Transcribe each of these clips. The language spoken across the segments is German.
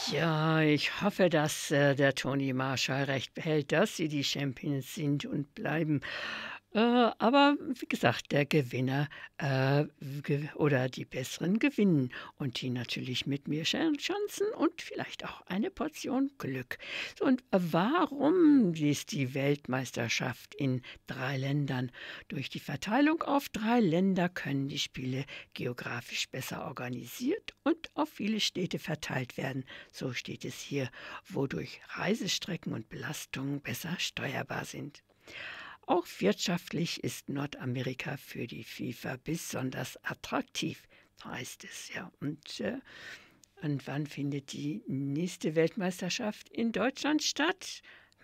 Ja, ich hoffe, dass der Toni Marshall recht behält, dass sie die Champions sind und bleiben. Aber wie gesagt, der Gewinner oder die Besseren gewinnen und die natürlich mit mehr Chancen und vielleicht auch eine Portion Glück. So, und warum ist die Weltmeisterschaft in 3 Ländern? Durch die Verteilung auf 3 Länder können die Spiele geografisch besser organisiert und auf viele Städte verteilt werden. So steht es hier, wodurch Reisestrecken und Belastungen besser steuerbar sind. Auch wirtschaftlich ist Nordamerika für die FIFA besonders attraktiv, heißt es ja. Und wann findet die nächste Weltmeisterschaft in Deutschland statt?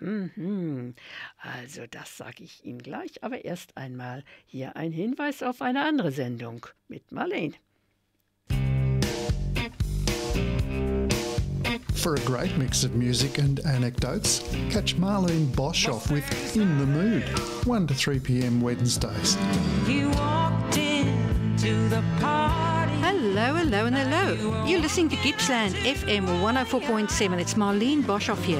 Also das sage ich Ihnen gleich, aber erst einmal hier ein Hinweis auf eine andere Sendung mit Marlene. For a great mix of music and anecdotes, catch Marlene Boshoff with In the Mood, 1 to 3 p.m. Wednesdays. You walked into the party. Hello, hello, and hello. You're listening to Gippsland FM 104.7. It's Marlene Boshoff here.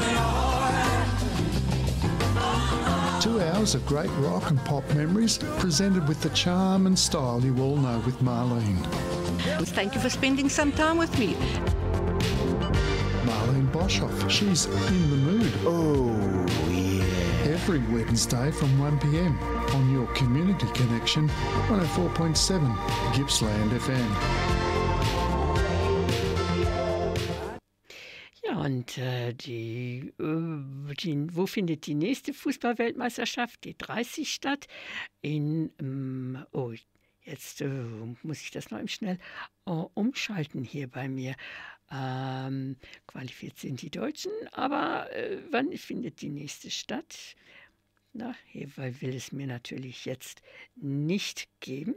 2 hours of great rock and pop memories presented with the charm and style you all know with Marlene. Thank you for spending some time with me. Marlene Boshoff, she's in the mood. Oh, yeah. Every Wednesday from 1 p.m. on your Community Connection, 104.7 Gippsland FM. Ja, und wo findet die nächste Fußballweltmeisterschaft, die 30 statt? Jetzt muss ich das noch eben schnell umschalten hier bei mir. Qualifiziert sind die Deutschen, aber wann findet die nächste statt? Na, hier will es mir natürlich jetzt nicht geben.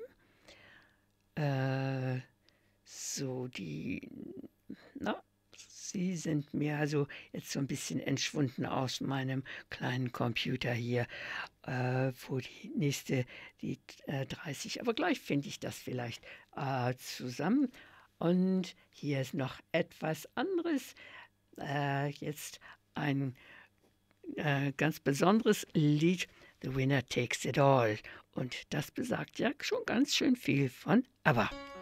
Sie sind mir also jetzt so ein bisschen entschwunden aus meinem kleinen Computer hier, wo die nächste, die 30, aber gleich finde ich das vielleicht zusammen. Und hier ist noch etwas anderes, jetzt ein ganz besonderes Lied, The Winner Takes It All. Und das besagt ja schon ganz schön viel von ABBA.